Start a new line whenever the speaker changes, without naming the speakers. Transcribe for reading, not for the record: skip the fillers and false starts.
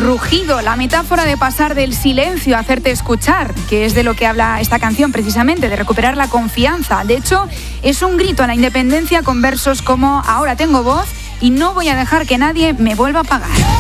Rugido, la metáfora de pasar del silencio a hacerte escuchar, que es de lo que habla esta canción precisamente, de recuperar la confianza. De hecho, es un grito a la independencia con versos como: ahora tengo voz y no voy a dejar que nadie me vuelva a apagar.